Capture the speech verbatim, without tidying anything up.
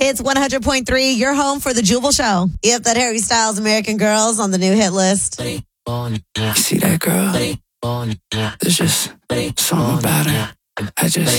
It's one hundred point three, your home for the Jubal Show. Yep, that Harry Styles American Girls on the new hit list. You see that girl? There's just something about her. I just